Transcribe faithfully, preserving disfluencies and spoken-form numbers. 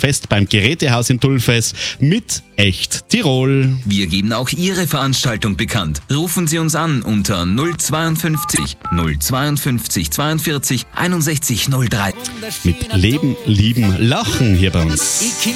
Fest beim Gerätehaus in Tulfes mit Echt Tirol. Wir geben auch Ihre Veranstaltung bekannt. Rufen Sie uns an unter null zweiundfünfzig null zweiundfünfzig zweiundvierzig einundsechzig null drei. Mit Leben, Lieben, Lachen hier bei uns.